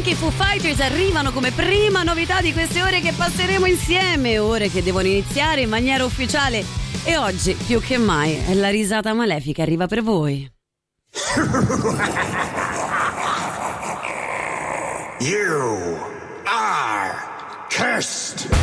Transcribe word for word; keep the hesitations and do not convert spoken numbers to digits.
anche i Foo Fighters arrivano come prima novità di queste ore che passeremo insieme, ore che devono iniziare in maniera ufficiale, e oggi più che mai la risata malefica arriva per voi. You are cursed.